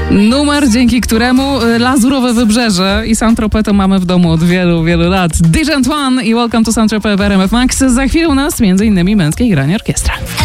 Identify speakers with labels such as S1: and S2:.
S1: Numer, dzięki któremu Lazurowe Wybrzeże i Saint-Tropez to mamy w domu od wielu, wielu lat. Dijon One i Welcome to Saint-Tropez w RMF Max. Za chwilę u nas m.in. Męskiej Granie Orkiestra.